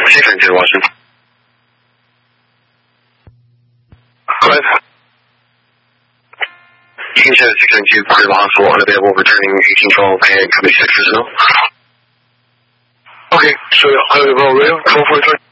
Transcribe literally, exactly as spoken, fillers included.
six nine two, Washington. Go ahead. You can send six nine two, clear the hospital, unavailable, returning eighteen twelve and company six personnel. Okay, so unavailable radio, twelve forty-three.